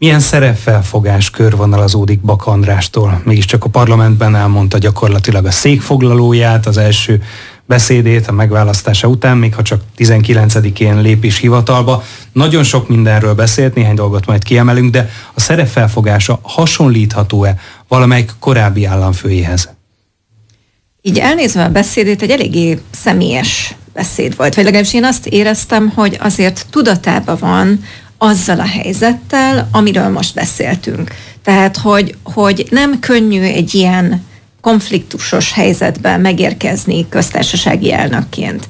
Milyen szerepfelfogás körvonalazódik Baka Andrástól? Mégiscsak a parlamentben elmondta gyakorlatilag a székfoglalóját, az első beszédét a megválasztása után, még ha csak 19-én lép is hivatalba. Nagyon sok mindenről beszélt, néhány dolgot majd kiemelünk, de a szerepfelfogása hasonlítható-e valamelyik korábbi államfőjéhez? Így elnézve a beszédét, egy eléggé személyes beszéd volt, vagy legalábbis én azt éreztem, hogy azért tudatában van azzal a helyzettel, amiről most beszéltünk. Tehát, hogy nem könnyű egy ilyen konfliktusos helyzetben megérkezni köztársasági elnökként.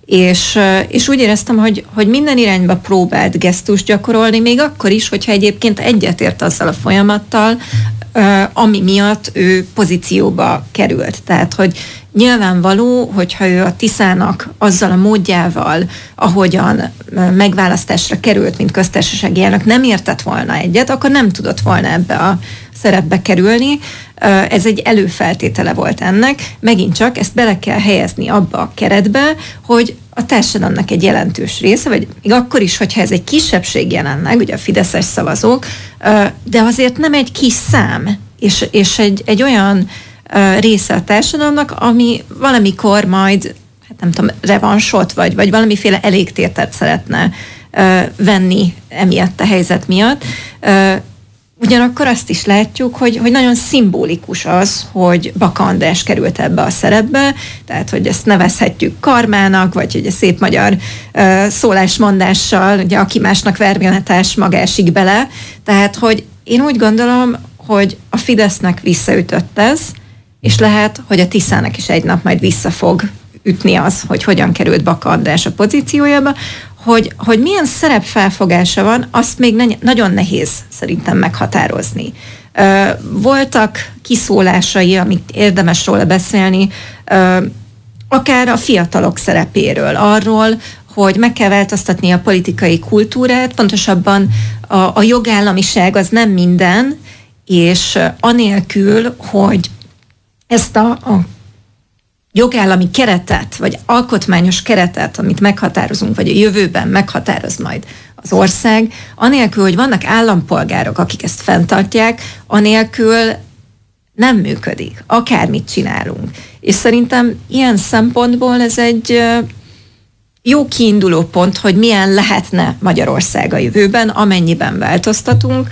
És úgy éreztem, hogy minden irányba próbált gesztust gyakorolni, még akkor is, hogyha egyébként egyetért azzal a folyamattal, ami miatt ő pozícióba került. Tehát, hogy nyilvánvaló, hogyha ő a Tiszának azzal a módjával, ahogyan megválasztásra került, mint köztársasági elnök, nem értett volna egyet, akkor nem tudott volna ebbe a szerepbe kerülni. Ez egy előfeltétele volt ennek. Megint csak ezt bele kell helyezni abba a keretbe, hogy a társadalomnak egy jelentős része, vagy még akkor is, hogyha ez egy kisebbség jelen meg, ugye a fideszes szavazók, de azért nem egy kis szám, és egy olyan része a társadalomnak, ami valamikor majd, hát nem tudom, revansot, vagy valamiféle elégtételt szeretne venni emiatt a helyzet miatt. Ugyanakkor azt is látjuk, hogy nagyon szimbolikus az, hogy Baka András került ebbe a szerepbe, tehát hogy ezt nevezhetjük karmának, vagy hogy a szép magyar szólásmondással, ugye aki másnak vergőnetárs maga esik bele. Tehát, hogy én úgy gondolom, hogy a Fidesznek visszaütött ez, és lehet, hogy a Tiszának is egy nap majd vissza fog ütni az, hogy hogyan került Baka András a pozíciójába. Hogy milyen szerepfelfogása van, azt még nagyon nehéz szerintem meghatározni. Voltak kiszólásai, amit érdemes róla beszélni, akár a fiatalok szerepéről, arról, hogy meg kell változtatni a politikai kultúrát, pontosabban a jogállamiság az nem minden, és anélkül, hogy ezt a jogállami keretet, vagy alkotmányos keretet, amit meghatározunk, vagy a jövőben meghatároz majd az ország, anélkül, hogy vannak állampolgárok, akik ezt fenntartják, anélkül nem működik, akármit csinálunk. És szerintem ilyen szempontból ez egy jó kiinduló pont, hogy milyen lehetne Magyarország a jövőben, amennyiben változtatunk,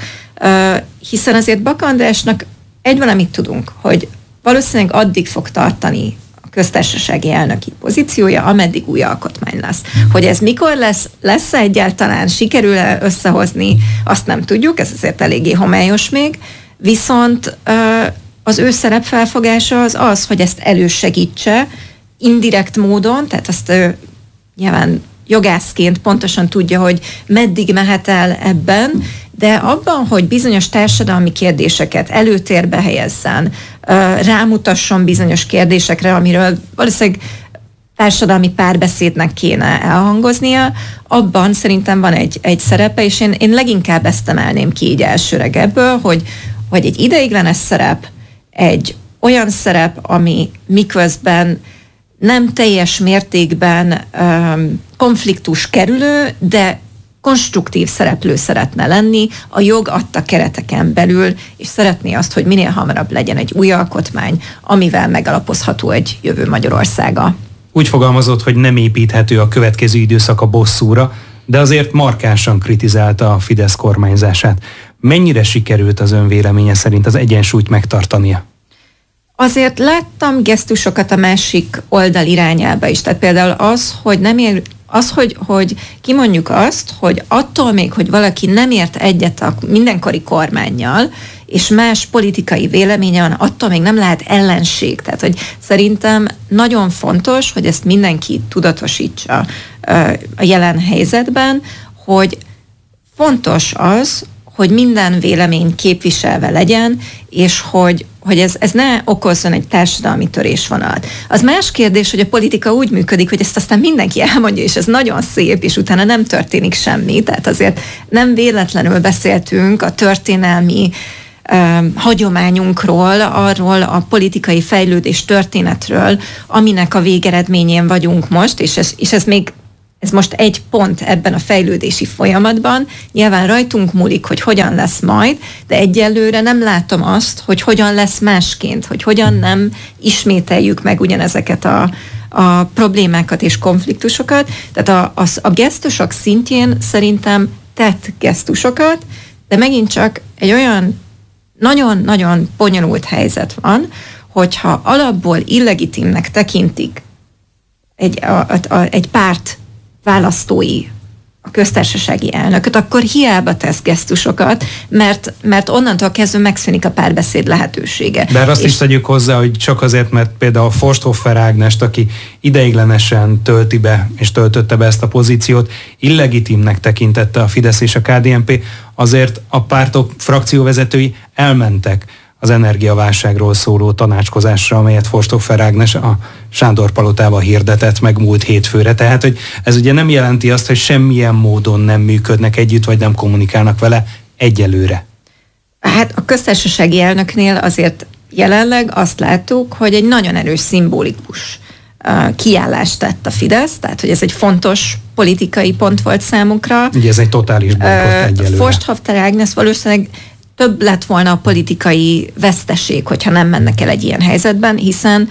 hiszen azért Baka Andrásnak egy valamit tudunk, hogy valószínűleg addig fog tartani köztársasági elnöki pozíciója, ameddig új alkotmány lesz. Hogy ez mikor lesz egyáltalán, sikerül-e összehozni, azt nem tudjuk, ez azért eléggé homályos még, viszont az ő szerepfelfogása az, hogy ezt elősegítse indirekt módon, tehát azt nyilván jogászként pontosan tudja, hogy meddig mehet el ebben, de abban, hogy bizonyos társadalmi kérdéseket előtérbe helyezzen, rámutasson bizonyos kérdésekre, amiről valószínűleg társadalmi párbeszédnek kéne elhangoznia, abban szerintem van egy szerepe, és én leginkább ezt emelném ki így elsőreg ebből, hogy egy ideiglenes szerep, egy olyan szerep, ami miközben nem teljes mértékben konfliktus kerülő, de konstruktív szereplő szeretne lenni, a jog adta kereteken belül, és szeretné azt, hogy minél hamarabb legyen egy új alkotmány, amivel megalapozható egy jövő Magyarországa. Úgy fogalmazott, hogy nem építhető a következő időszak a bosszúra, de azért markánsan kritizálta a Fidesz kormányzását. Mennyire sikerült az ön véleménye szerint az egyensúlyt megtartania? Azért láttam gesztusokat a másik oldal irányába is. Tehát például az, hogy hogy kimondjuk azt, hogy attól még, hogy valaki nem ért egyet a mindenkori kormánnyal, és más politikai véleménye van, attól még nem lehet ellenség. Tehát, hogy szerintem nagyon fontos, hogy ezt mindenki tudatosítsa a jelen helyzetben, hogy fontos az, hogy minden vélemény képviselve legyen, és hogy ez ne okozzon egy társadalmi törésvonalat. Az más kérdés, hogy a politika úgy működik, hogy ezt aztán mindenki elmondja, és ez nagyon szép, és utána nem történik semmi. Tehát azért nem véletlenül beszéltünk a történelmi hagyományunkról, arról a politikai fejlődés történetről, aminek a végeredményén vagyunk most, és ez még ez most egy pont ebben a fejlődési folyamatban, nyilván rajtunk múlik, hogy hogyan lesz majd, de egyelőre nem látom azt, hogy hogyan lesz másként, hogy hogyan nem ismételjük meg ugyanezeket a problémákat és konfliktusokat. Tehát a gesztusok szintjén szerintem tett gesztusokat, de megint csak egy olyan nagyon-nagyon bonyolult helyzet van, hogyha alapból illegitimnek tekintik egy párt választói a köztársasági elnököt, akkor hiába tesz gesztusokat, mert onnantól kezdve megszűnik a párbeszéd lehetősége. De azt is tegyük hozzá, hogy csak azért, mert például Forsthofer Ágnest, aki ideiglenesen tölti be és töltötte be ezt a pozíciót, illegitimnek tekintette a Fidesz és a KDNP, azért a pártok frakcióvezetői elmentek az energiaválságról szóló tanácskozásra, amelyet Forsthofer Ágnes a Sándor Palotába hirdetett meg múlt hétfőre. Tehát, hogy ez ugye nem jelenti azt, hogy semmilyen módon nem működnek együtt, vagy nem kommunikálnak vele egyelőre. Hát a köztársasági elnöknél azért jelenleg azt láttuk, hogy egy nagyon erős szimbolikus kiállást tett a Fidesz, tehát hogy ez egy fontos politikai pont volt számukra. Ugye ez egy totális bolykott egyelőre. Forsthofer Ágnes valószínűleg több lett volna a politikai veszteség, hogyha nem mennek el egy ilyen helyzetben, hiszen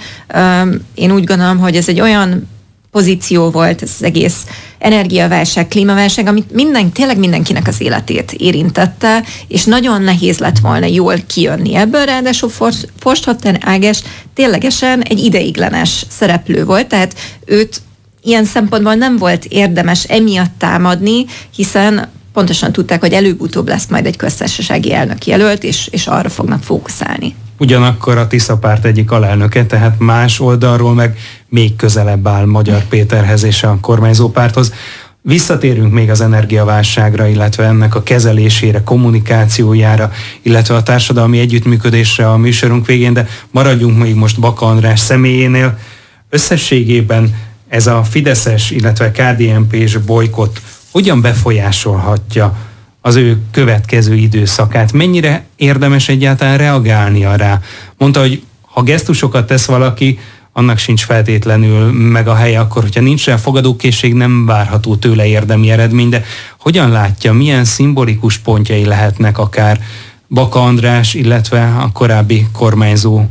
én úgy gondolom, hogy ez egy olyan pozíció volt, ez az egész energiaválság, klímaválság, amit tényleg mindenkinek az életét érintette, és nagyon nehéz lett volna jól kijönni ebből, ráadásul Forsthofer Ágnes ténylegesen egy ideiglenes szereplő volt, tehát őt ilyen szempontból nem volt érdemes emiatt támadni, hiszen pontosan tudták, hogy előbb-utóbb lesz majd egy köztársasági elnök jelölt, és arra fognak fókuszálni. Ugyanakkor a Tisza párt egyik alelnöke, tehát más oldalról meg még közelebb áll Magyar Péterhez és a kormányzó párthoz. Visszatérünk még az energiaválságra, illetve ennek a kezelésére, kommunikációjára, illetve a társadalmi együttműködésre a műsorunk végén, de maradjunk még most Baka András személyénél. Összességében ez a fideszes, illetve KDNP-s bolykott hogyan befolyásolhatja az ő következő időszakát? Mennyire érdemes egyáltalán reagálnia rá? Mondta, hogy ha gesztusokat tesz valaki, annak sincs feltétlenül meg a helye, akkor, hogyha nincs rá fogadókészség, nem várható tőle érdemi eredmény, de hogyan látja, milyen szimbolikus pontjai lehetnek akár Baka András, illetve a korábbi kormányzó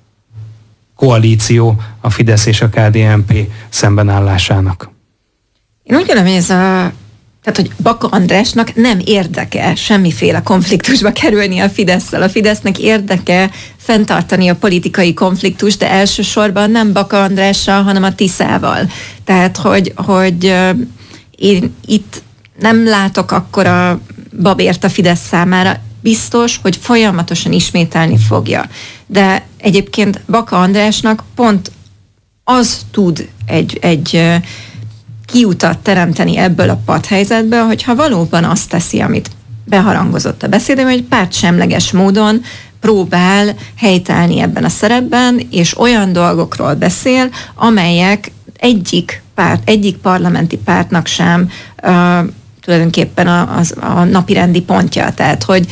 koalíció, a Fidesz és a KDNP szembenállásának? Én úgy gondolom, hogy tehát, hogy Baka Andrásnak nem érdeke semmiféle konfliktusba kerülni a Fidesszel. A Fidesznek érdeke fenntartani a politikai konfliktust, de elsősorban nem Baka Andrással, hanem a Tiszával. Tehát, hogy én itt nem látok akkora babért a Fidesz számára. Biztos, hogy folyamatosan ismételni fogja. De egyébként Baka Andrásnak pont az tud egy kiutat teremteni ebből a padhelyzetből, hogyha valóban azt teszi, amit beharangozott a beszédében, hogy pártsemleges módon próbál helytállni ebben a szerepben, és olyan dolgokról beszél, amelyek egyik parlamenti pártnak sem tulajdonképpen a napirendi pontja. Tehát, hogy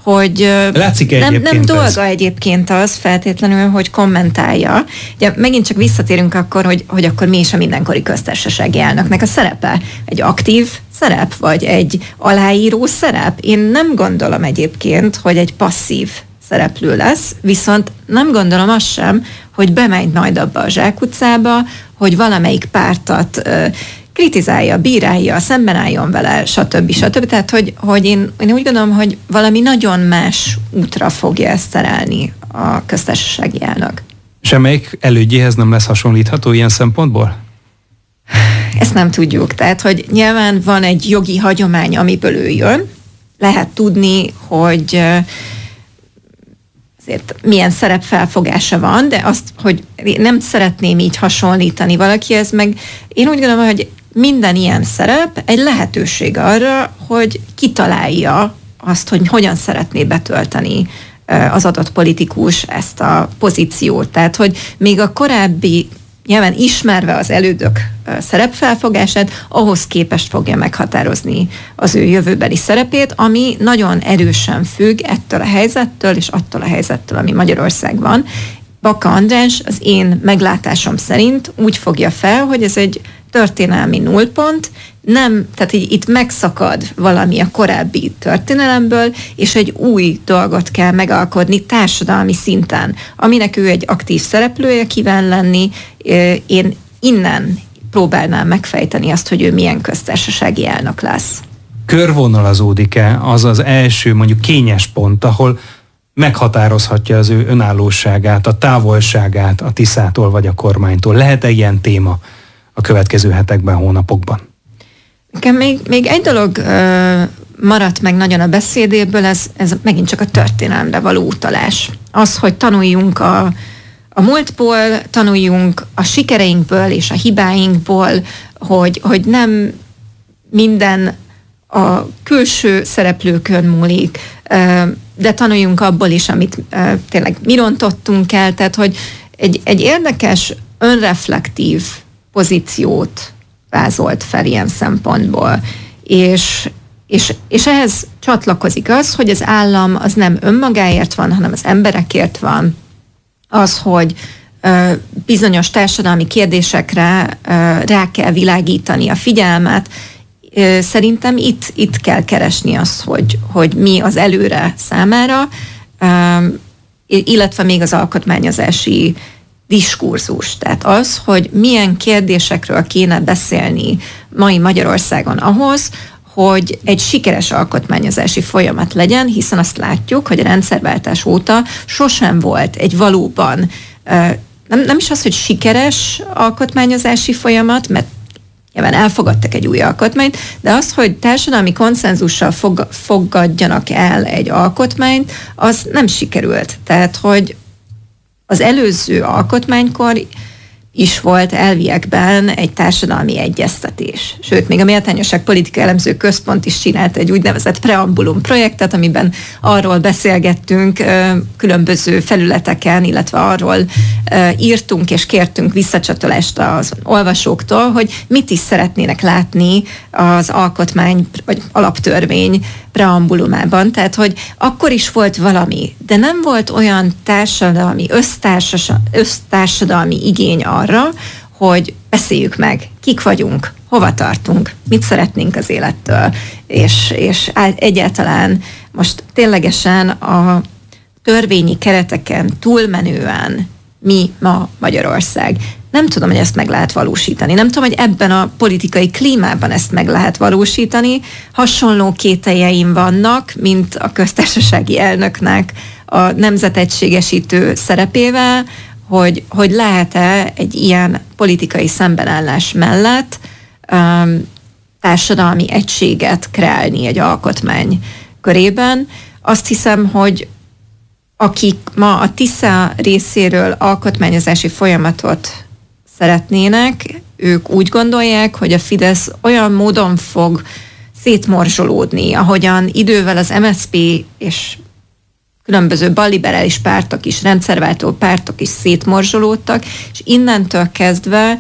nem dolga egyébként az feltétlenül, hogy kommentálja. Ugye megint csak visszatérünk akkor, hogy akkor mi is a mindenkori köztársasági elnöknek a szerepe? Egy aktív szerep, vagy egy aláíró szerep? Én nem gondolom egyébként, hogy egy passzív szereplő lesz, viszont nem gondolom azt sem, hogy bemegy majd abba a zsákutcába, hogy valamelyik pártat kritizálja, bírálja, szemben álljon vele, stb. Tehát, hogy én úgy gondolom, hogy valami nagyon más útra fogja ezt terelni a köztársasági elnök. Semmelyik elődjéhez nem lesz hasonlítható ilyen szempontból? Ezt nem tudjuk. Tehát, hogy nyilván van egy jogi hagyomány, amiből ő jön. Lehet tudni, hogy azért milyen szerepfelfogása van, de azt, hogy nem szeretném így hasonlítani valakihez, meg én úgy gondolom, hogy minden ilyen szerep egy lehetőség arra, hogy kitalálja azt, hogy hogyan szeretné betölteni az adott politikus ezt a pozíciót. Tehát, hogy még a korábbi, nyilván ismerve az elődök szerepfelfogását, ahhoz képest fogja meghatározni az ő jövőbeli szerepét, ami nagyon erősen függ ettől a helyzettől, és attól a helyzettől, ami Magyarországban. Baka András az én meglátásom szerint úgy fogja fel, hogy ez egy történelmi nullpont, nem, tehát itt megszakad valami a korábbi történelemből, és egy új dolgot kell megalkotni társadalmi szinten, aminek ő egy aktív szereplője kíván lenni. Én innen próbálnám megfejteni azt, hogy ő milyen köztársasági elnök lesz. Körvonalazódik-e az az első, mondjuk kényes pont, ahol meghatározhatja az ő önállóságát, a távolságát a Tiszától vagy a kormánytól? Lehet-e ilyen téma a következő hetekben, hónapokban? Nekem még egy dolog maradt meg nagyon a beszédéből, ez megint csak a történelemre való utalás. Az, hogy tanuljunk a múltból, tanuljunk a sikereinkből és a hibáinkból, hogy nem minden a külső szereplőkön múlik, de tanuljunk abból is, amit tényleg mi rontottunk el, tehát hogy egy érdekes, önreflektív pozíciót vázolt fel ilyen szempontból. És ehhez csatlakozik az, hogy az állam az nem önmagáért van, hanem az emberekért van. Az, hogy bizonyos társadalmi kérdésekre rá kell világítani a figyelmet. Szerintem itt kell keresni azt, hogy mi az előre számára, illetve még az alkotmányozási diskurzus. Tehát az, hogy milyen kérdésekről kéne beszélni mai Magyarországon ahhoz, hogy egy sikeres alkotmányozási folyamat legyen, hiszen azt látjuk, hogy a rendszerváltás óta sosem volt egy valóban, nem is az, hogy sikeres alkotmányozási folyamat, mert nyilván elfogadtak egy új alkotmányt, de az, hogy társadalmi konszenzussal fogadjanak el egy alkotmányt, az nem sikerült. Tehát, hogy az előző alkotmánykor is volt elviekben egy társadalmi egyeztetés. Sőt, még a Méltányosság Politika Elemző Központ is csinált egy úgynevezett preambulum projektet, amiben arról beszélgettünk különböző felületeken, illetve arról írtunk és kértünk visszacsatolást az olvasóktól, hogy mit is szeretnének látni az alkotmány vagy alaptörvény preambulumában. Tehát, hogy akkor is volt valami, de nem volt olyan társadalmi, össztársadalmi igény arra, hogy beszéljük meg, kik vagyunk, hova tartunk, mit szeretnénk az élettől, és egyáltalán most ténylegesen a törvényi kereteken túlmenően mi ma Magyarország. Nem tudom, hogy ezt meg lehet valósítani. Nem tudom, hogy ebben a politikai klímában ezt meg lehet valósítani. Hasonló kételjeim vannak, mint a köztársasági elnöknek a nemzetegységesítő szerepével, hogy lehet-e egy ilyen politikai szembenállás mellett társadalmi egységet kreálni egy alkotmány körében. Azt hiszem, hogy akik ma a TISZA részéről alkotmányozási folyamatot szeretnének, ők úgy gondolják, hogy a Fidesz olyan módon fog szétmorzsolódni, ahogyan idővel az MSZP és különböző balliberális pártok is, rendszerváltó pártok is szétmorzsolódtak, és innentől kezdve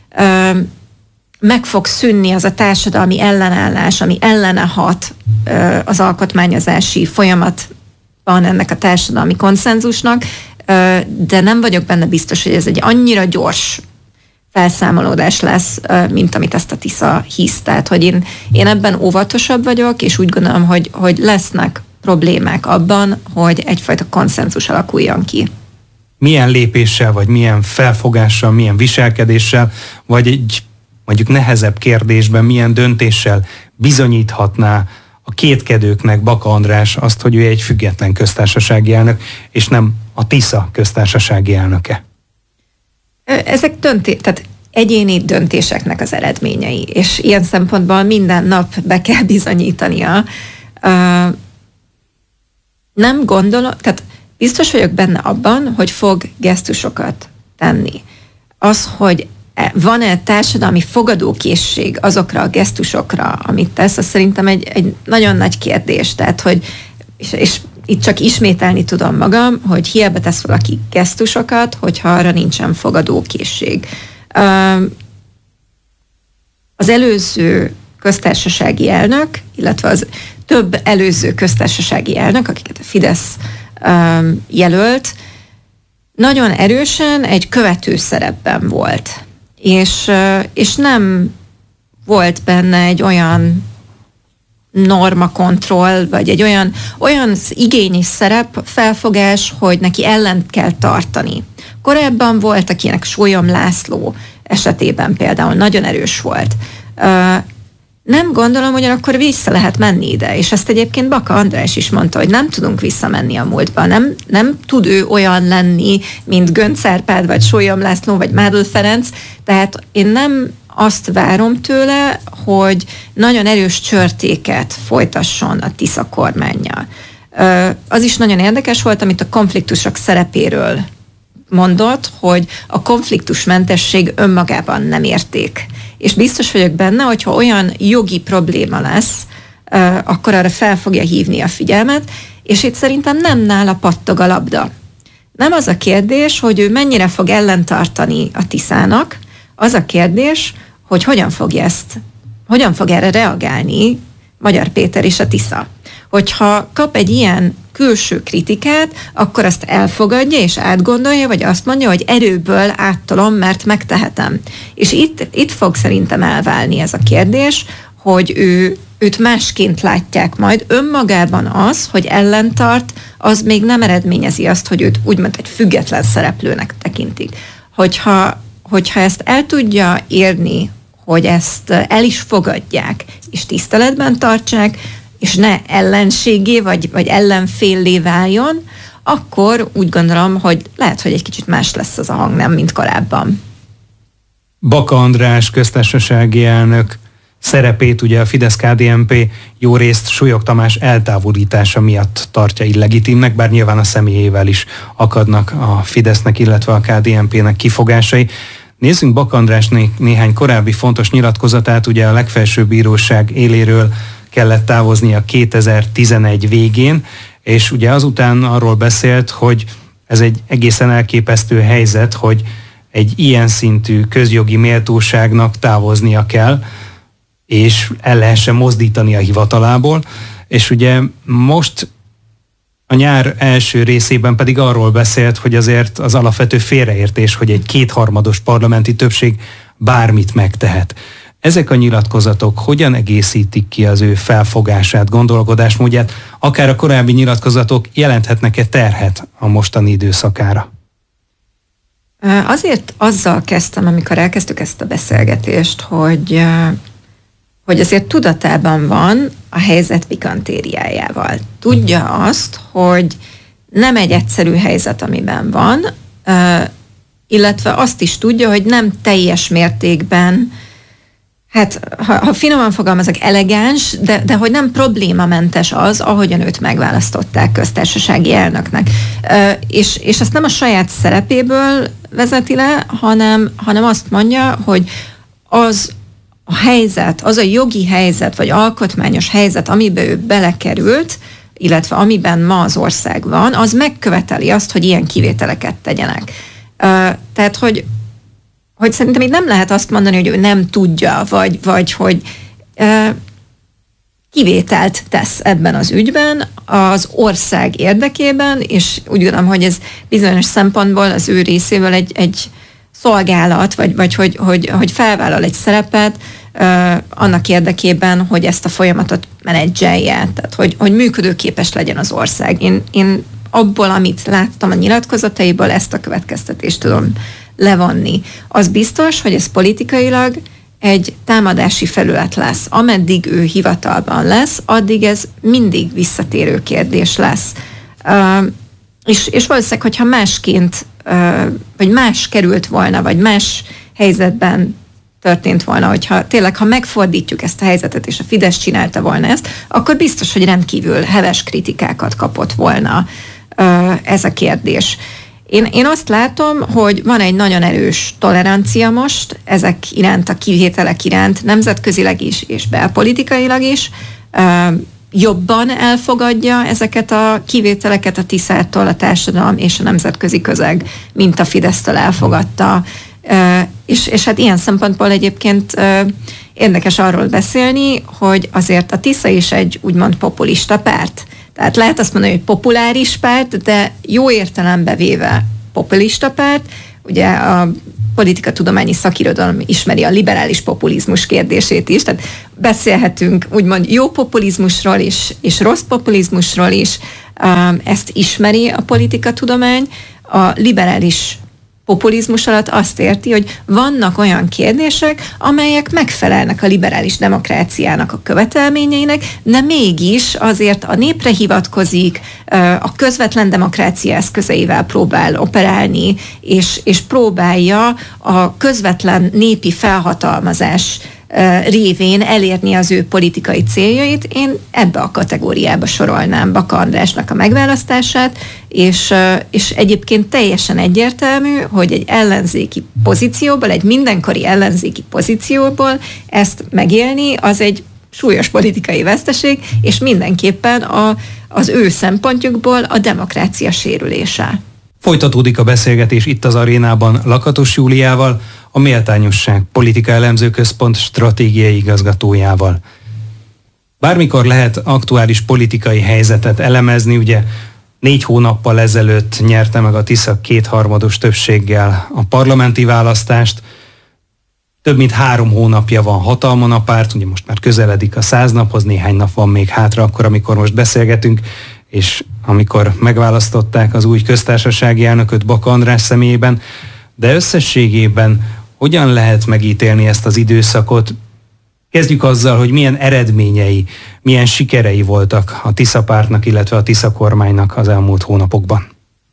meg fog szűnni az a társadalmi ellenállás, ami ellene hat az alkotmányozási folyamatban ennek a társadalmi konszenzusnak, de nem vagyok benne biztos, hogy ez egy annyira gyors felszámolódás lesz, mint amit ezt a TISZA hisz. Tehát, hogy én ebben óvatosabb vagyok, és úgy gondolom, hogy lesznek problémák abban, hogy egyfajta konszenzus alakuljon ki. Milyen lépéssel, vagy milyen felfogással, milyen viselkedéssel, vagy egy mondjuk nehezebb kérdésben, milyen döntéssel bizonyíthatná a kétkedőknek Baka András azt, hogy ő egy független köztársasági elnök, és nem a TISZA köztársasági elnöke? Ezek tehát egyéni döntéseknek az eredményei, és ilyen szempontból minden nap be kell bizonyítania. Nem gondolom, tehát biztos vagyok benne abban, hogy fog gesztusokat tenni. Az, hogy van-e társadalmi fogadókészség azokra a gesztusokra, amit tesz, az szerintem egy nagyon nagy kérdés. Tehát, hogy és itt csak ismételni tudom magam, hogy hiába tesz valaki gesztusokat, hogyha arra nincsen fogadókészség. Az előző köztársasági elnök, illetve az több előző köztársasági elnök, akiket a Fidesz jelölt, nagyon erősen egy követő szerepben volt. és nem volt benne egy olyan normakontroll, vagy egy olyan igényi szerep, felfogás, hogy neki ellent kell tartani. Korábban volt, akinek Sólyom László esetében például nagyon erős volt. Nem gondolom, hogy akkor vissza lehet menni ide, és ezt egyébként Baka András is mondta, hogy nem tudunk visszamenni a múltba, nem tud ő olyan lenni, mint Göncz Árpád, vagy Sólyom László, vagy Mádl Ferenc, tehát én nem azt várom tőle, hogy nagyon erős csörtéket folytasson a Tisza kormánnyal. Az is nagyon érdekes volt, amit a konfliktusok szerepéről mondott, hogy a konfliktusmentesség önmagában nem érték. És biztos vagyok benne, hogyha olyan jogi probléma lesz, akkor arra fel fogja hívni a figyelmet, és itt szerintem nem nála pattog a labda. Nem az a kérdés, hogy ő mennyire fog ellentartani a Tiszának, az a kérdés, hogy hogyan fog erre reagálni Magyar Péter és a Tisza. Hogyha kap egy ilyen külső kritikát, akkor azt elfogadja és átgondolja, vagy azt mondja, hogy erőből áttolom, mert megtehetem. És itt fog szerintem elválni ez a kérdés, hogy őt másként látják majd. Önmagában az, hogy ellentart, az még nem eredményezi azt, hogy őt úgymond egy független szereplőnek tekintik. Hogyha ezt el tudja érni, hogy ezt el is fogadják, és tiszteletben tartsák, és ne ellenségé, vagy ellenféllé váljon, akkor úgy gondolom, hogy lehet, hogy egy kicsit más lesz az a hangnem, mint korábban. Baka András köztársasági elnök szerepét ugye a Fidesz-KDNP jó részt Súlyog Tamás eltávolítása miatt tartja illegitimnek, bár nyilván a személyével is akadnak a Fidesznek, illetve a KDNP-nek kifogásai. Nézzünk Baka András néhány korábbi fontos nyilatkozatát, ugye a legfelsőbb bíróság éléről kellett távoznia 2011 végén, és ugye azután arról beszélt, hogy ez egy egészen elképesztő helyzet, hogy egy ilyen szintű közjogi méltóságnak távoznia kell, és el lehessen mozdítani a hivatalából, és ugye most a nyár első részében pedig arról beszélt, hogy azért az alapvető félreértés, hogy egy kétharmados parlamenti többség bármit megtehet. Ezek a nyilatkozatok hogyan egészítik ki az ő felfogását, gondolkodásmódját, akár a korábbi nyilatkozatok jelenthetnek-e terhet a mostani időszakára? Azért azzal kezdtem, amikor elkezdtük ezt a beszélgetést, hogy azért tudatában van a helyzet pikantériájával. Tudja azt, hogy nem egy egyszerű helyzet, amiben van, illetve azt is tudja, hogy nem teljes mértékben, hát ha finoman fogalmazok, elegáns, de hogy nem problémamentes az, ahogyan őt megválasztották köztársasági elnöknek. És ezt nem a saját szerepéből vezeti le, hanem azt mondja, hogy az a helyzet, az a jogi helyzet, vagy alkotmányos helyzet, amiben ő belekerült, illetve amiben ma az ország van, az megköveteli azt, hogy ilyen kivételeket tegyenek. Tehát, hogy szerintem itt nem lehet azt mondani, hogy ő nem tudja, vagy hogy kivételt tesz ebben az ügyben az ország érdekében, és úgy gondolom, hogy ez bizonyos szempontból az ő részéről egy szolgálat, vagy hogy felvállal egy szerepet annak érdekében, hogy ezt a folyamatot menedzselje, tehát hogy működőképes legyen az ország. Én abból, amit láttam a nyilatkozataiból, ezt a következtetést tudom levonni. Az biztos, hogy ez politikailag egy támadási felület lesz. Ameddig ő hivatalban lesz, addig ez mindig visszatérő kérdés lesz. És valószínűleg, hogyha másként, vagy más került volna, vagy más helyzetben történt volna, hogyha tényleg, ha megfordítjuk ezt a helyzetet, és a Fidesz csinálta volna ezt, akkor biztos, hogy rendkívül heves kritikákat kapott volna ez a kérdés. Én azt látom, hogy van egy nagyon erős tolerancia most ezek iránt, a kivételek iránt, nemzetközileg is, és belpolitikailag is. Jobban elfogadja ezeket a kivételeket a Tiszától a társadalom és a nemzetközi közeg, mint a Fidesztől elfogadta. És hát ilyen szempontból egyébként érdekes arról beszélni, hogy azért a Tisza is egy úgymond populista párt. Tehát lehet azt mondani, hogy populáris párt, de jó értelembe véve populista párt. Ugye politikatudományi szakirodalom ismeri a liberális populizmus kérdését is, tehát beszélhetünk úgymond jó populizmusról is, és rossz populizmusról is, ezt ismeri a politikatudomány. A liberális populizmus alatt azt érti, hogy vannak olyan kérdések, amelyek megfelelnek a liberális demokráciának a követelményeinek, de mégis azért a népre hivatkozik, a közvetlen demokrácia eszközeivel próbál operálni, és próbálja a közvetlen népi felhatalmazás révén elérni az ő politikai céljait. Én ebbe a kategóriába sorolnám Baka Andrásnak a megválasztását, és egyébként teljesen egyértelmű, hogy egy ellenzéki pozícióból, egy mindenkori ellenzéki pozícióból ezt megélni, az egy súlyos politikai veszteség, és mindenképpen az ő szempontjukból a demokrácia sérülése. Folytatódik a beszélgetés itt az arénában Lakatos Júliával, a Méltányosság Politika Elemző Központ stratégiai igazgatójával. Bármikor lehet aktuális politikai helyzetet elemezni, ugye 4 hónappal ezelőtt nyerte meg a Tisza 2/3 többséggel a parlamenti választást, több mint 3 hónapja van hatalmon a párt, ugye most már közeledik a 100 naphoz, néhány nap van még hátra akkor, amikor most beszélgetünk, és amikor megválasztották az új köztársasági elnököt Baka András személyében, de összességében hogyan lehet megítélni ezt az időszakot? Kezdjük azzal, hogy milyen eredményei, milyen sikerei voltak a Tisza pártnak, illetve a Tisza kormánynak az elmúlt hónapokban.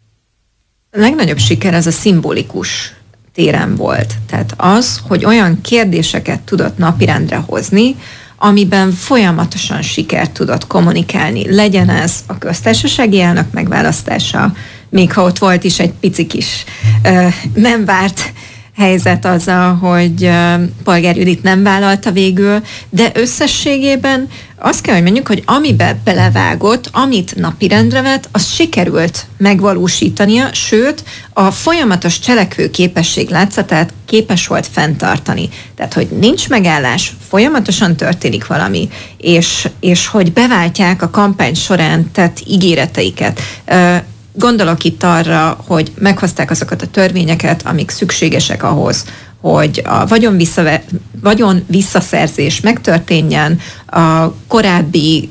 A legnagyobb siker az a szimbolikus téren volt. Tehát az, hogy olyan kérdéseket tudott napirendre hozni, amiben folyamatosan sikert tudott kommunikálni. Legyen ez a köztársasági elnök megválasztása, még ha ott volt is egy pici kis nem várt helyzet azzal, hogy Polgár Judit nem vállalta végül, de összességében azt kell, hogy mondjuk, hogy amiben belevágott, amit napirendre vett, az sikerült megvalósítania, sőt, a folyamatos cselekvő képesség látszatát képes volt fenntartani. Tehát, hogy nincs megállás, folyamatosan történik valami, és hogy beváltják a kampány során tett ígéreteiket. Gondolok itt arra, hogy meghozták azokat a törvényeket, amik szükségesek ahhoz, hogy a vagyon visszaszerzés megtörténjen, a korábbi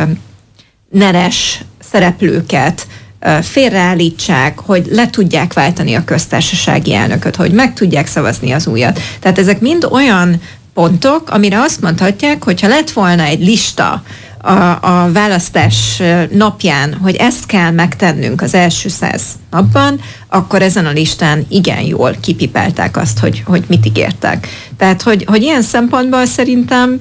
neres szereplőket félreállítsák, hogy le tudják váltani a köztársasági elnököt, hogy meg tudják szavazni az újat. Tehát ezek mind olyan pontok, amire azt mondhatják, hogyha lett volna egy lista a választás napján, hogy ezt kell megtennünk az első 100 napban, akkor ezen a listán igen jól kipipálták azt, hogy mit ígértek. Tehát, hogy ilyen szempontból szerintem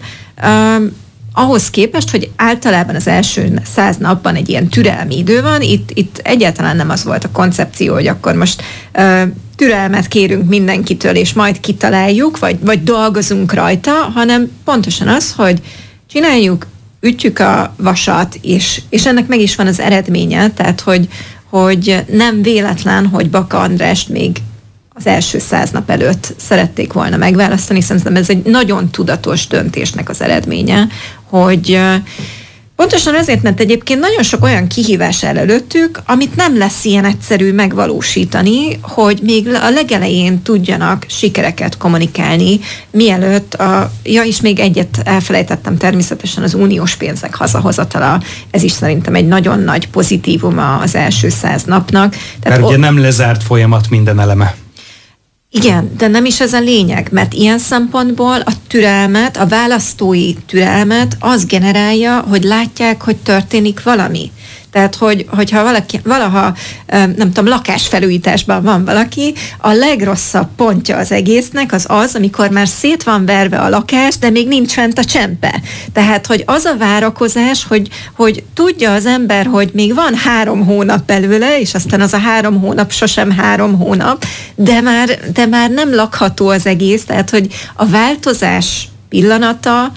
ahhoz képest, hogy általában az első 100 napban egy ilyen türelmi idő van, itt egyáltalán nem az volt a koncepció, hogy akkor most türelmet kérünk mindenkitől, és majd kitaláljuk, vagy dolgozunk rajta, hanem pontosan az, hogy csináljuk, ütjük a vasat, és ennek meg is van az eredménye, tehát hogy nem véletlen, hogy Baka Andrást még az első 100 nap előtt szerették volna megválasztani, szerintem ez egy nagyon tudatos döntésnek az eredménye, hogy pontosan azért, mert egyébként nagyon sok olyan kihívás áll előttük, amit nem lesz ilyen egyszerű megvalósítani, hogy még a legelején tudjanak sikereket kommunikálni, mielőtt és még egyet elfelejtettem, természetesen az uniós pénzek hazahozatala, ez is szerintem egy nagyon nagy pozitívuma az első 100 napnak. Tehát mert ugye nem lezárt folyamat minden eleme. Igen, de nem is ez a lényeg, mert ilyen szempontból a türelmet, a választói türelmet az generálja, hogy látják, hogy történik valami. Tehát, hogyha valaha, nem tudom, lakásfelújításban van valaki, a legrosszabb pontja az egésznek az, amikor már szét van verve a lakás, de még nincs fent a csempe. Tehát, hogy az a várakozás, hogy tudja az ember, hogy még van 3 hónap belőle, és aztán az a 3 hónap sosem 3 hónap, de már nem lakható az egész, tehát, hogy a változás pillanata,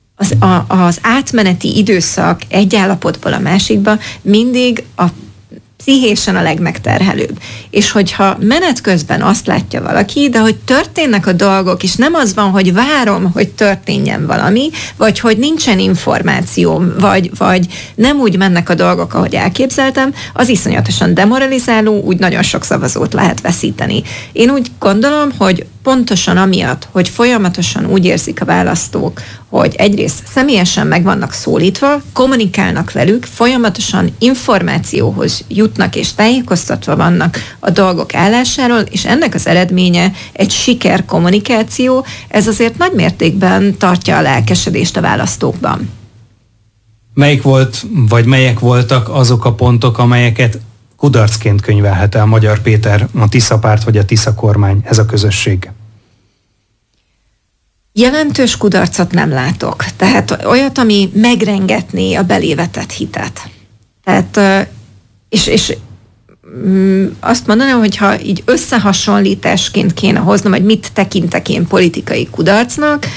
az átmeneti időszak egy állapotból a másikba mindig pszichésen a legmegterhelőbb. És hogyha menet közben azt látja valaki, de hogy történnek a dolgok, és nem az van, hogy várom, hogy történjen valami, vagy hogy nincsen információm, vagy nem úgy mennek a dolgok, ahogy elképzeltem, az iszonyatosan demoralizáló, úgy nagyon sok szavazót lehet veszíteni. Én úgy gondolom, hogy pontosan amiatt, hogy folyamatosan úgy érzik a választók, hogy egyrészt személyesen meg vannak szólítva, kommunikálnak velük, folyamatosan információhoz jutnak és tájékoztatva vannak a dolgok állásáról, és ennek az eredménye egy sikerkommunikáció, ez azért nagy mértékben tartja a lelkesedést a választókban. Melyik volt, vagy melyek voltak azok a pontok, amelyeket kudarcként könyvelhet el Magyar Péter, a Tisza párt vagy a Tisza kormány, ez a közösség? Jelentős kudarcot nem látok. Tehát olyat, ami megrengetné a belévetett hitet. Tehát, és azt mondanám, hogy ha így összehasonlításként kéne hoznom, hogy mit tekintek én politikai kudarcnak,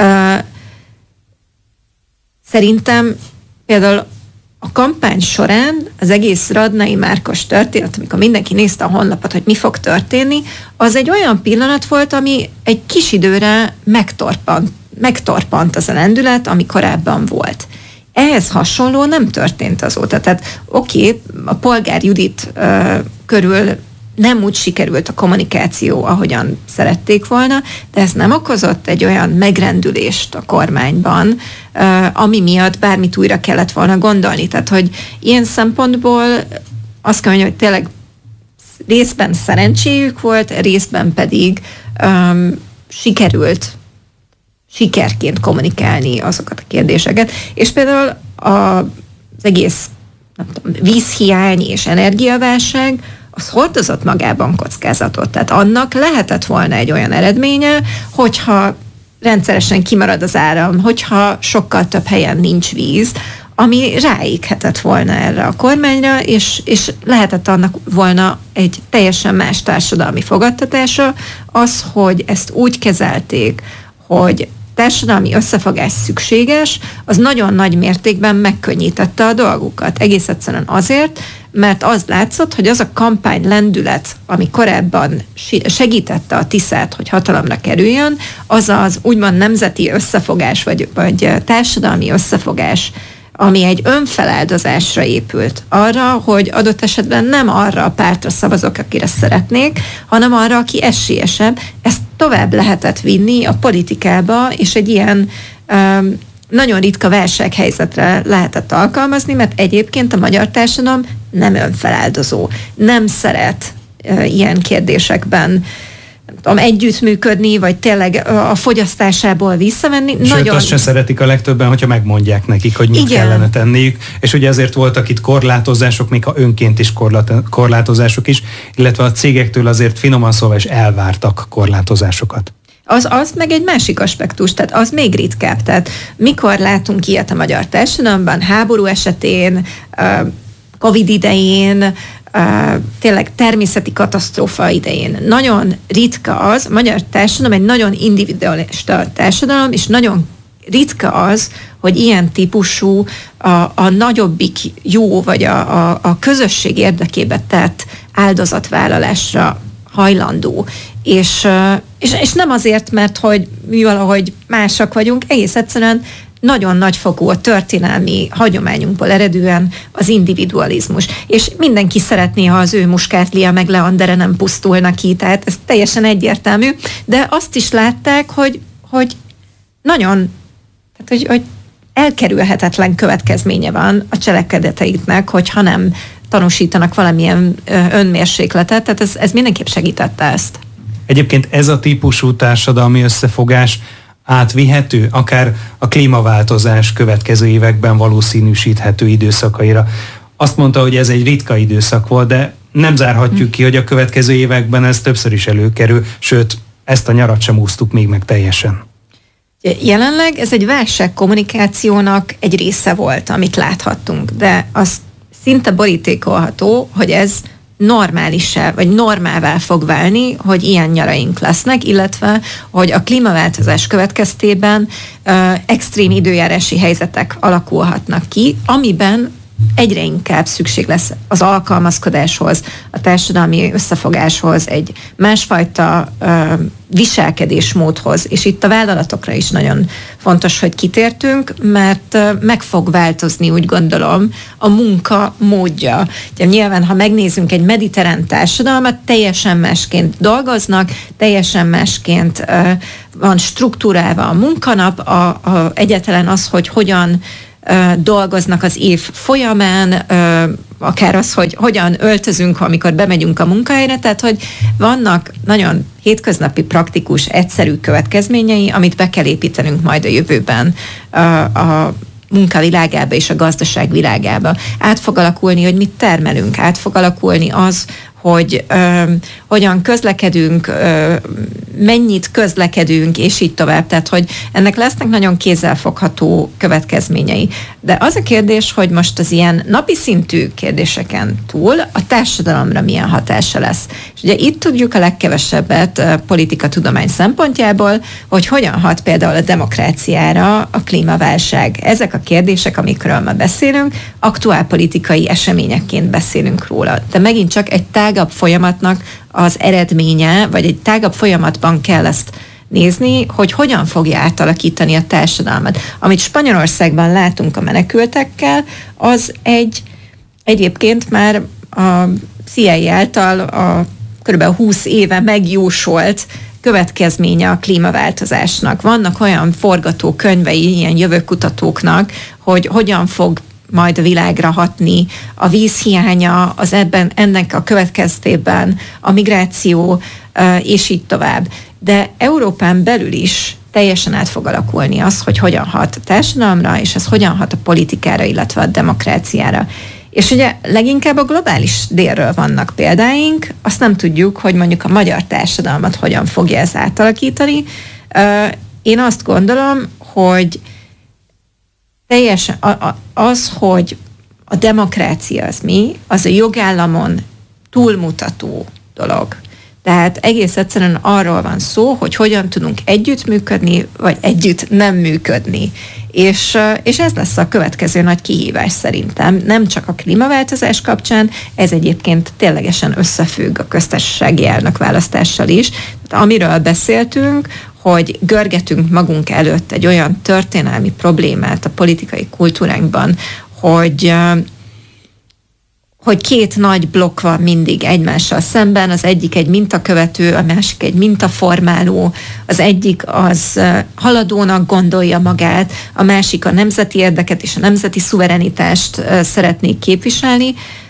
szerintem például a kampány során az egész Radnai Márkos történet, amikor mindenki nézte a honlapot, hogy mi fog történni, az egy olyan pillanat volt, ami egy kis időre megtorpant az a lendület, ami korábban volt. Ehhez hasonló nem történt azóta. Tehát oké, a Polgár Judit körül nem úgy sikerült a kommunikáció, ahogyan szerették volna, de ez nem okozott egy olyan megrendülést a kormányban, ami miatt bármit újra kellett volna gondolni. Tehát, hogy ilyen szempontból azt kell mondani, hogy tényleg részben szerencséjük volt, részben pedig sikerként kommunikálni azokat a kérdéseket. És például az egész vízhiány és energiaválság az hordozott magában kockázatot. Tehát annak lehetett volna egy olyan eredménye, hogyha rendszeresen kimarad az áram, hogyha sokkal több helyen nincs víz, ami ráéghetett volna erre a kormányra, és lehetett annak volna egy teljesen más társadalmi fogadtatása, az, hogy ezt úgy kezelték, hogy társadalmi összefogás szükséges, az nagyon nagy mértékben megkönnyítette a dolgukat. Egész egyszerűen azért, mert az látszott, hogy az a kampány lendület, ami korábban segítette a Tiszát, hogy hatalomra kerüljön, az az úgymond nemzeti összefogás, vagy társadalmi összefogás, ami egy önfeláldozásra épült. Arra, hogy adott esetben nem arra a pártra szavazok, akire szeretnék, hanem arra, aki esélyesebb. Ezt tovább lehetett vinni a politikába, és egy ilyen nagyon ritka válsághelyzetre lehetett alkalmazni, mert egyébként a magyar társadalom nem önfeláldozó. Nem szeret ilyen kérdésekben együttműködni, vagy tényleg a fogyasztásából visszavenni. Sőt, azt sem szeretik a legtöbben, hogyha megmondják nekik, hogy mit kellene tenniük, és ugye ezért voltak itt korlátozások, még ha önként is korlátozások is, illetve a cégektől azért finoman szólva is elvártak korlátozásokat. Az meg egy másik aspektus, tehát az még ritkább. Tehát mikor látunk ilyet a magyar társadalomban, háború esetén, Covid idején, tényleg természeti katasztrófa idején. Nagyon ritka az, a magyar társadalom egy nagyon individualista társadalom, és nagyon ritka az, hogy ilyen típusú a nagyobbik jó, vagy a közösség érdekébe tett áldozatvállalásra hajlandó. És nem azért, mert hogy mi valahogy másak vagyunk, egész egyszerűen nagyon nagyfokú a történelmi hagyományunkból eredően az individualizmus. És mindenki szeretné, ha az ő Muskátlia meg Leandere nem pusztulna ki, tehát ez teljesen egyértelmű, de azt is látták, hogy nagyon, tehát hogy elkerülhetetlen következménye van a cselekedeteiknek, hogyha nem tanúsítanak valamilyen önmérsékletet, tehát ez mindenképp segítette ezt. Egyébként ez a típusú társadalmi összefogás átvihető, akár a klímaváltozás következő években valószínűsíthető időszakaira. Azt mondta, hogy ez egy ritka időszak volt, de nem zárhatjuk ki, hogy a következő években ez többször is előkerül, sőt, ezt a nyarat sem úsztuk még meg teljesen. Jelenleg ez egy válságkommunikációnak egy része volt, amit láthattunk, de az szinte borítékolható, hogy ez normális-e, vagy normává fog válni, hogy ilyen nyaraink lesznek, illetve, hogy a klímaváltozás következtében extrém időjárási helyzetek alakulhatnak ki, amiben egyre inkább szükség lesz az alkalmazkodáshoz, a társadalmi összefogáshoz, egy másfajta viselkedésmódhoz, és itt a vállalatokra is nagyon fontos, hogy kitértünk, mert meg fog változni, úgy gondolom, a munka módja. Ugye, nyilván, ha megnézzünk egy mediterrán társadalmat, teljesen másként dolgoznak, teljesen másként van struktúrálva a munkanap, egyáltalán az, hogy hogyan dolgoznak az év folyamán, akár az, hogy hogyan öltözünk, amikor bemegyünk a munkahelyre, tehát hogy vannak nagyon hétköznapi, praktikus, egyszerű következményei, amit be kell építenünk majd a jövőben a munkavilágába és a gazdaság világába. Át fog alakulni, hogy mit termelünk, át fog alakulni az, hogy hogyan közlekedünk, mennyit közlekedünk, és így tovább. Tehát, hogy ennek lesznek nagyon kézzelfogható következményei. De az a kérdés, hogy most az ilyen napi szintű kérdéseken túl a társadalomra milyen hatása lesz. És ugye itt tudjuk a legkevesebbet politikatudomány szempontjából, hogy hogyan hat például a demokráciára a klímaválság. Ezek a kérdések, amikről ma beszélünk, aktuál politikai eseményekként beszélünk róla. De megint csak egy tágabb folyamatnak az eredménye, vagy egy tágabb folyamatban kell ezt nézni, hogy hogyan fogja átalakítani a társadalmat. Amit Spanyolországban látunk a menekültekkel, az egyébként már a CIA által a kb. 20 éve megjósolt következménye a klímaváltozásnak. Vannak olyan forgatókönyvei ilyen jövőkutatóknak, hogy hogyan fog majd a világra hatni a vízhiánya, ennek a következtében a migráció, és így tovább. De Európán belül is teljesen át fog alakulni az, hogy hogyan hat a társadalomra, és ez hogyan hat a politikára, illetve a demokráciára. És ugye leginkább a globális délről vannak példáink, azt nem tudjuk, hogy mondjuk a magyar társadalmat hogyan fogja ez átalakítani. Én azt gondolom, hogy teljesen az, hogy a demokrácia az mi, az a jogállamon túlmutató dolog. Tehát egész egyszerűen arról van szó, hogy hogyan tudunk együttműködni, vagy együtt nem működni. És ez lesz a következő nagy kihívás szerintem. Nem csak a klímaváltozás kapcsán, ez egyébként ténylegesen összefügg a köztársasági elnökválasztással is. Tehát amiről beszéltünk, hogy görgetünk magunk előtt egy olyan történelmi problémát a politikai kultúránkban, hogy két nagy blokk van mindig egymással szemben, az egyik egy mintakövető, a másik egy mintaformáló, az egyik az haladónak gondolja magát, a másik a nemzeti érdeket és a nemzeti szuverenitást szeretnék képviselni.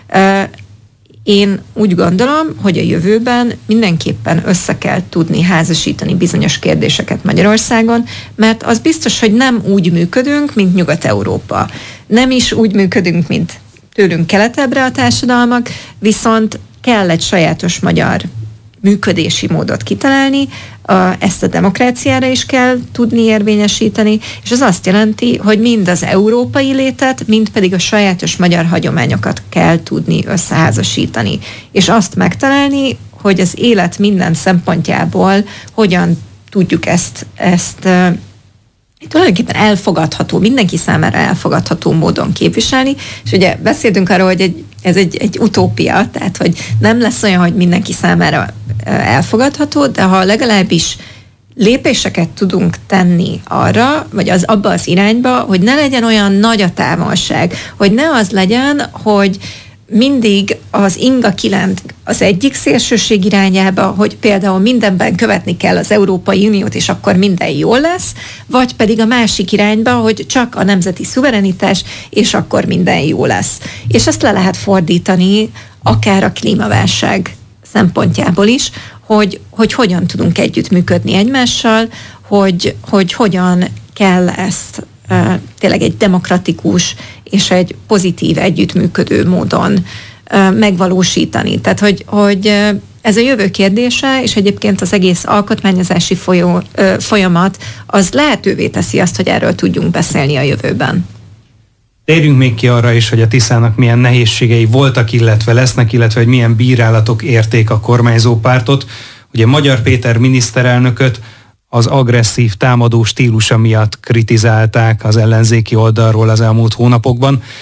Én úgy gondolom, hogy a jövőben mindenképpen össze kell tudni házasítani bizonyos kérdéseket Magyarországon, mert az biztos, hogy nem úgy működünk, mint Nyugat-Európa. Nem is úgy működünk, mint tőlünk keletebbre a társadalmak, viszont kell egy sajátos magyar működési módot kitalálni, ezt a demokráciára is kell tudni érvényesíteni, és az azt jelenti, hogy mind az európai létet, mind pedig a sajátos magyar hagyományokat kell tudni összeházasítani. És azt megtalálni, hogy az élet minden szempontjából hogyan tudjuk ezt tulajdonképpen elfogadható, mindenki számára elfogadható módon képviselni, és ugye beszéltünk arról, hogy ez egy utópia, tehát hogy nem lesz olyan, hogy mindenki számára elfogadható, de ha legalábbis lépéseket tudunk tenni arra, vagy abba az irányba, hogy ne legyen olyan nagy a távolság, hogy ne az legyen, hogy mindig az inga kilent az egyik szélsőség irányába, hogy például mindenben követni kell az Európai Uniót, és akkor minden jól lesz, vagy pedig a másik irányba, hogy csak a nemzeti szuverenitás, és akkor minden jó lesz. És ezt le lehet fordítani akár a klímaválság szempontjából is, hogy hogyan tudunk együttműködni egymással, hogy hogyan kell ezt tényleg egy demokratikus és egy pozitív együttműködő módon megvalósítani. Tehát, hogy ez a jövő kérdése, és egyébként az egész alkotmányozási folyamat, az lehetővé teszi azt, hogy erről tudjunk beszélni a jövőben. Térjünk még ki arra is, hogy a Tiszának milyen nehézségei voltak, illetve lesznek, illetve hogy milyen bírálatok érték a kormányzó pártot. Ugye Magyar Péter miniszterelnököt az agresszív támadó stílusa miatt kritizálták az ellenzéki oldalról az elmúlt hónapokban.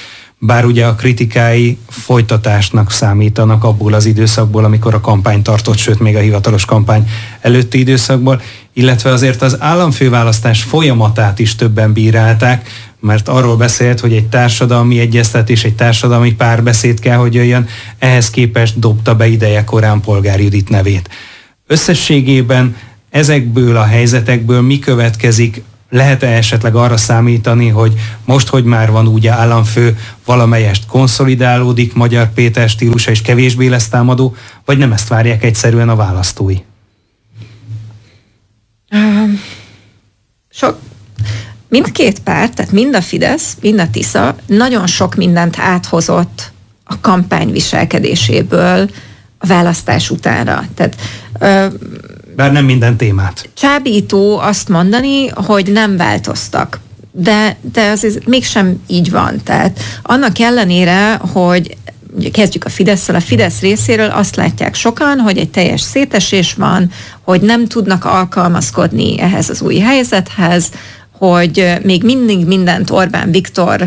bár ugye a kritikái folytatásnak számítanak abból az időszakból, amikor a kampány tartott, sőt még a hivatalos kampány előtti időszakból, illetve azért az államfőválasztás folyamatát is többen bírálták, mert arról beszélt, hogy egy társadalmi egyeztetés, egy társadalmi párbeszéd kell, hogy jöjjön, ehhez képest dobta be idejekorán Polgár Judit nevét. Összességében ezekből a helyzetekből mi következik? Lehet-e esetleg arra számítani, hogy most, hogy már van ugye államfő, valamelyest konszolidálódik Magyar Péter stílusa és kevésbé lesz támadó, vagy nem ezt várják egyszerűen a választói? Mindkét párt, tehát mind a Fidesz, mind a Tisza nagyon sok mindent áthozott a kampány viselkedéséből a választás utánra. Tehát bár nem minden témát. Csábító azt mondani, hogy nem változtak. De azért mégsem így van. Tehát annak ellenére, hogy ugye kezdjük a Fidesszel, a Fidesz részéről azt látják sokan, hogy egy teljes szétesés van, hogy nem tudnak alkalmazkodni ehhez az új helyzethez, hogy még mindig mindent Orbán Viktorból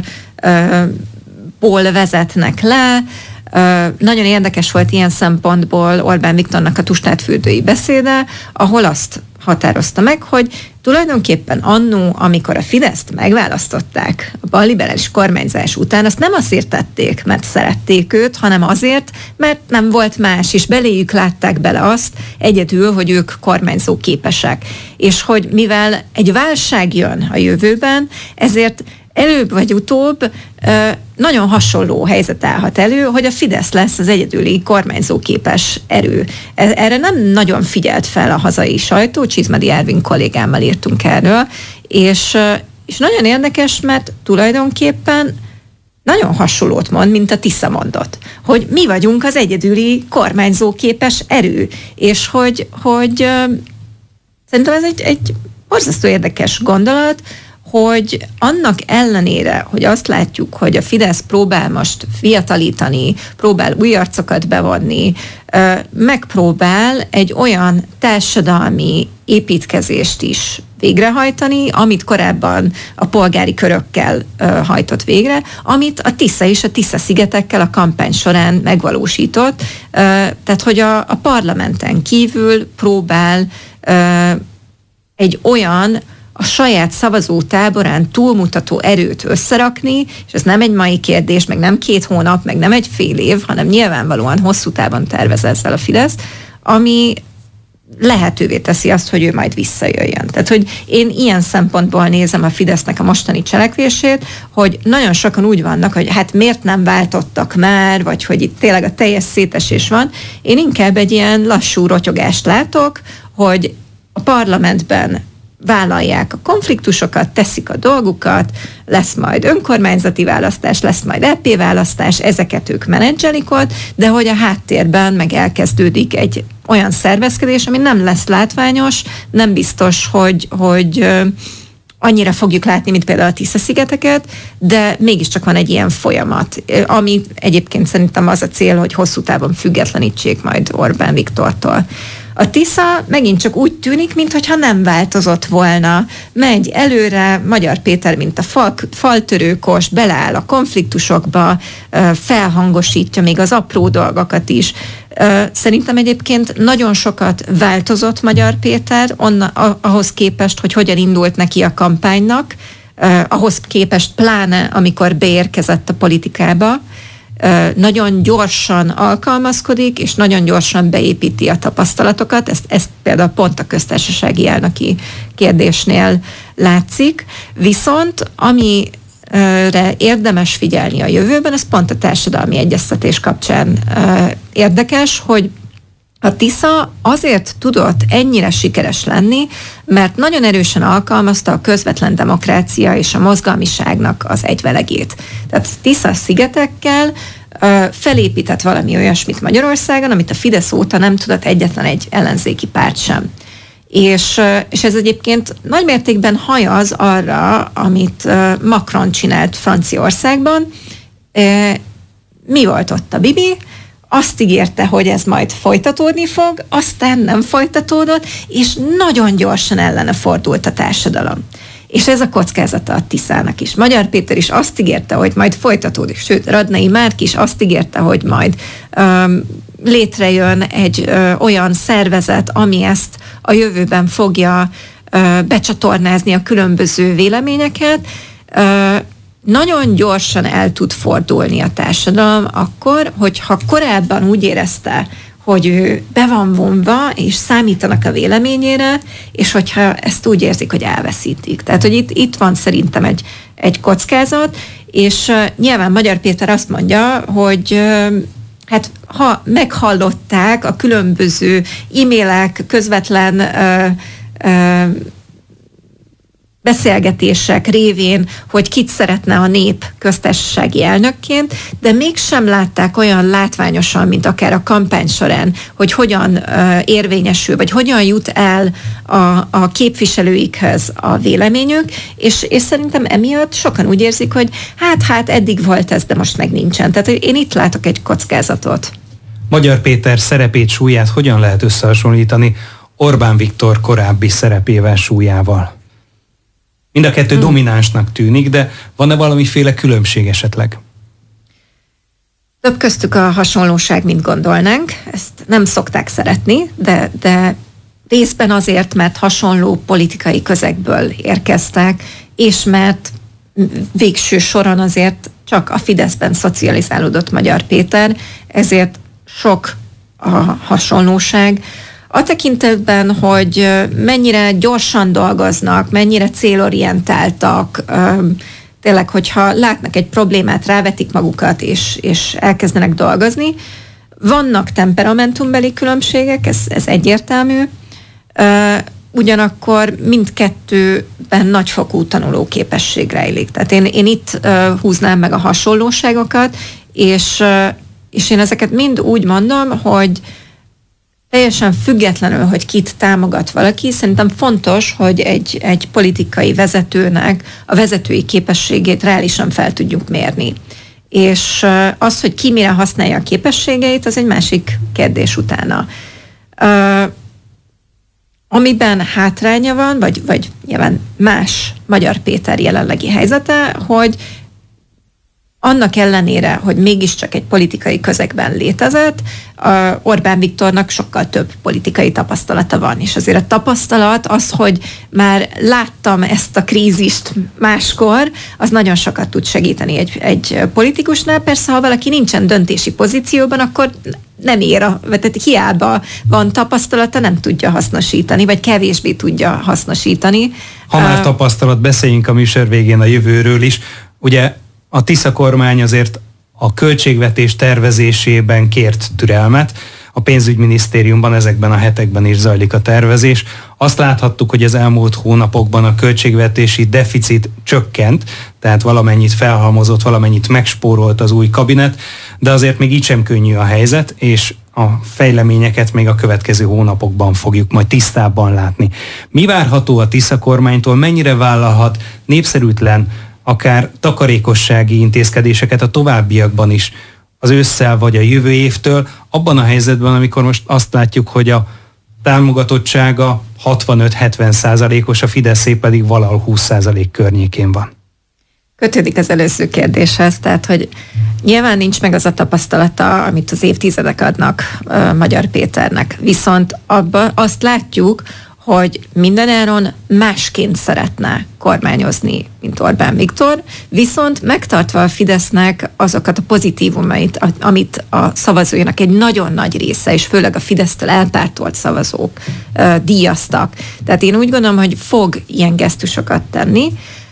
vezetnek le. Nagyon érdekes volt ilyen szempontból Orbán Viktornak a Tustátfürdői beszéde, ahol azt határozta meg, hogy tulajdonképpen annó, amikor a Fideszt megválasztották a balliberális kormányzás után, azt nem azért tették, mert szerették őt, hanem azért, mert nem volt más, és beléjük látták bele azt egyedül, hogy ők kormányzó képesek. És hogy mivel egy válság jön a jövőben, ezért előbb vagy utóbb nagyon hasonló helyzet állhat elő, hogy a Fidesz lesz az egyedüli kormányzóképes erő. Erre nem nagyon figyelt fel a hazai sajtó, Csizmadi Ervin kollégámmal írtunk erről, és nagyon érdekes, mert tulajdonképpen nagyon hasonlót mond, mint a Tisza mondott, hogy mi vagyunk az egyedüli kormányzóképes erő, és hogy szerintem ez egy borzasztó érdekes gondolat, hogy annak ellenére, hogy azt látjuk, hogy a Fidesz próbál most fiatalítani, próbál új arcokat bevonni, megpróbál egy olyan társadalmi építkezést is végrehajtani, amit korábban a polgári körökkel hajtott végre, amit a Tisza és a Tisza-szigetekkel a kampány során megvalósított. Tehát, hogy a parlamenten kívül próbál egy olyan a saját szavazótáborán túlmutató erőt összerakni, és ez nem egy mai kérdés, meg nem 2 hónap, meg nem egy fél év, hanem nyilvánvalóan hosszú távon tervez ezzel a Fidesz, ami lehetővé teszi azt, hogy ő majd visszajöjjön. Tehát, hogy én ilyen szempontból nézem a Fidesznek a mostani cselekvését, hogy nagyon sokan úgy vannak, hogy hát miért nem váltottak már, vagy hogy itt tényleg a teljes szétesés van. Én inkább egy ilyen lassú rotyogást látok, hogy a parlamentben vállalják a konfliktusokat, teszik a dolgukat, lesz majd önkormányzati választás, lesz majd EP választás, ezeket ők menedzselik ott, de hogy a háttérben meg elkezdődik egy olyan szervezkedés, ami nem lesz látványos, nem biztos, hogy annyira fogjuk látni, mint például a Tisza-szigeteket, de mégiscsak van egy ilyen folyamat, ami egyébként szerintem az a cél, hogy hosszú távon függetlenítsék majd Orbán Viktortól. A Tisza megint csak úgy tűnik, mintha nem változott volna. Megy előre, Magyar Péter, mint a faltörőkos, beleáll a konfliktusokba, felhangosítja még az apró dolgokat is. Szerintem egyébként nagyon sokat változott Magyar Péter ahhoz képest, hogy hogyan indult neki a kampánynak, ahhoz képest pláne, amikor beérkezett a politikába. Nagyon gyorsan alkalmazkodik, és nagyon gyorsan beépíti a tapasztalatokat. Ezt például pont a köztársasági elnöki kérdésnél látszik. Viszont amire érdemes figyelni a jövőben, ez pont a társadalmi egyeztetés kapcsán érdekes, hogy a Tisza azért tudott ennyire sikeres lenni, mert nagyon erősen alkalmazta a közvetlen demokrácia és a mozgalmiságnak az egyvelegét. Tehát Tisza-szigetekkel felépített valami olyasmit Magyarországon, amit a Fidesz óta nem tudott egyetlen egy ellenzéki párt sem. És ez egyébként nagymértékben hajaz arra, amit Macron csinált Franciaországban. Mi volt ott a Bibi? Azt ígérte, hogy ez majd folytatódni fog, aztán nem folytatódott, és nagyon gyorsan ellene fordult a társadalom. És ez a kockázata a Tiszának is. Magyar Péter is azt ígérte, hogy majd folytatódik, sőt, Radnai Márk is azt ígérte, hogy majd létrejön egy olyan szervezet, ami ezt a jövőben fogja becsatornázni a különböző véleményeket. Nagyon gyorsan el tud fordulni a társadalom akkor, hogyha korábban úgy érezte, hogy ő be van vonva, és számítanak a véleményére, és hogyha ezt úgy érzik, hogy elveszítik. Tehát, hogy itt van szerintem egy kockázat, és nyilván Magyar Péter azt mondja, hogy hát ha meghallották a különböző e-mailek, közvetlen beszélgetések révén, hogy kit szeretne a nép köztársasági elnökként, de mégsem látták olyan látványosan, mint akár a kampány során, hogy hogyan érvényesül, vagy hogyan jut el a képviselőikhez a véleményük, és szerintem emiatt sokan úgy érzik, hogy hát eddig volt ez, de most meg nincsen. Tehát én itt látok egy kockázatot. Magyar Péter szerepét, súlyát hogyan lehet összehasonlítani Orbán Viktor korábbi szerepével, súlyával? Mind a kettő dominánsnak tűnik, de van-e valamiféle különbség esetleg? Több köztük a hasonlóság, mint gondolnánk. Ezt nem szokták szeretni, de részben azért, mert hasonló politikai közegből érkeztek, és mert végső soron azért csak a Fideszben szocializálódott Magyar Péter, ezért sok a hasonlóság. A tekintetben, hogy mennyire gyorsan dolgoznak, mennyire célorientáltak, tényleg, hogyha látnak egy problémát, rávetik magukat, és elkezdenek dolgozni. Vannak temperamentumbeli különbségek, ez egyértelmű, ugyanakkor mindkettőben nagyfokú tanuló képesség rejlik. Tehát én itt húznám meg a hasonlóságokat, és én ezeket mind úgy mondom, hogy teljesen függetlenül, hogy kit támogat valaki, szerintem fontos, hogy egy politikai vezetőnek a vezetői képességét reálisan fel tudjuk mérni. És az, hogy ki mire használja a képességeit, az egy másik kérdés utána. Amiben hátránya van, vagy nyilván más Magyar Péter jelenlegi helyzete, hogy annak ellenére, hogy mégiscsak egy politikai közegben létezett, Orbán Viktornak sokkal több politikai tapasztalata van. És azért a tapasztalat az, hogy már láttam ezt a krízist máskor, az nagyon sokat tud segíteni egy politikusnál. Persze, ha valaki nincsen döntési pozícióban, akkor nem ér, tehát hiába van tapasztalata, nem tudja hasznosítani, vagy kevésbé tudja hasznosítani. Ha már tapasztalat, beszéljünk a műsor végén a jövőről is. Ugye a Tisza kormány azért a költségvetés tervezésében kért türelmet. A pénzügyminisztériumban ezekben a hetekben is zajlik a tervezés. Azt láthattuk, hogy az elmúlt hónapokban a költségvetési deficit csökkent, tehát valamennyit felhalmozott, valamennyit megspórolt az új kabinet, de azért még így sem könnyű a helyzet, és a fejleményeket még a következő hónapokban fogjuk majd tisztábban látni. Mi várható a Tisza kormánytól, mennyire vállalhat népszerűtlen, akár takarékossági intézkedéseket a továbbiakban is, az ősszel vagy a jövő évtől, abban a helyzetben, amikor most azt látjuk, hogy a támogatottsága 65-70%-os, a Fideszé pedig valahol 20% környékén van. Kötődik az előző kérdéshez, tehát, hogy nyilván nincs meg az a tapasztalata, amit az évtizedek adnak Magyar Péternek, viszont abban azt látjuk, hogy mindenáron másként szeretne kormányozni, mint Orbán Viktor, viszont megtartva a Fidesznek azokat a pozitívumait, amit a szavazóinak egy nagyon nagy része, és főleg a Fidesztől elpártolt szavazók díjaztak. Tehát én úgy gondolom, hogy fog ilyen gesztusokat tenni.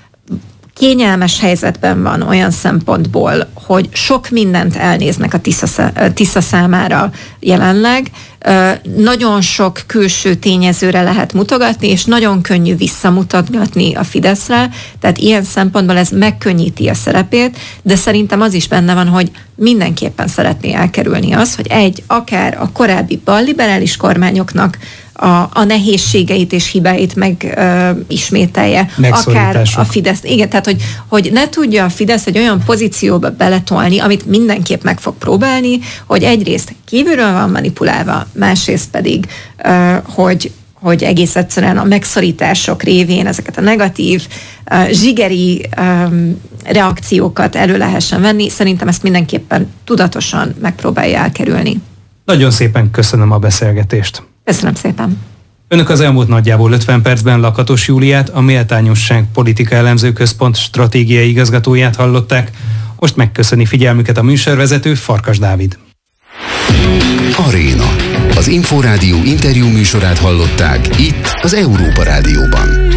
Kényelmes helyzetben van olyan szempontból, hogy sok mindent elnéznek a Tisza számára jelenleg, nagyon sok külső tényezőre lehet mutogatni, és nagyon könnyű visszamutatni a Fideszre, tehát ilyen szempontból ez megkönnyíti a szerepét, de szerintem az is benne van, hogy mindenképpen szeretné elkerülni az, hogy akár a korábbi balliberális kormányoknak a nehézségeit és hibáit megismételje, akár a Fidesz. Igen, tehát hogy ne tudja a Fidesz egy olyan pozícióba beletolni, amit mindenképp meg fog próbálni, hogy egyrészt kívülről van manipulálva, másrészt pedig, hogy hogy egész egyszerűen a megszorítások révén ezeket a negatív, zsigeri reakciókat elő lehessen venni. Szerintem ezt mindenképpen tudatosan megpróbálja elkerülni. Nagyon szépen köszönöm a beszélgetést. Köszönöm szépen. Önök az elmúlt nagyjából 50 percben Lakatos Júliát, a Méltányosság Politika Elemző Központ stratégiai igazgatóját hallották. Most megköszöni figyelmüket a műsorvezető, Farkas Dávid. Aréna. Az Inforádió interjú műsorát hallották itt az Európa Rádióban.